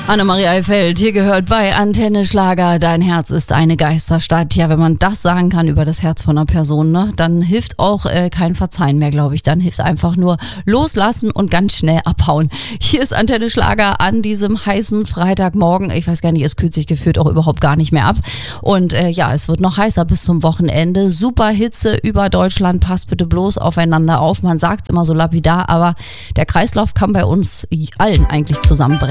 Annemarie Eifeld, hier gehört bei Antenne Schlager, dein Herz ist eine Geisterstadt. Ja, wenn man das sagen kann über das Herz von einer Person, ne, dann hilft auch kein Verzeihen mehr, glaube ich. Dann hilft einfach nur loslassen und ganz schnell abhauen. Hier ist Antenne Schlager an diesem heißen Freitagmorgen. Ich weiß gar nicht, es kühlt sich gefühlt auch überhaupt gar nicht mehr ab. Und ja, es wird noch heißer bis zum Wochenende. Super Hitze über Deutschland, passt bitte bloß aufeinander auf. Man sagt es immer so lapidar, aber der Kreislauf kann bei uns allen eigentlich zusammenbrechen.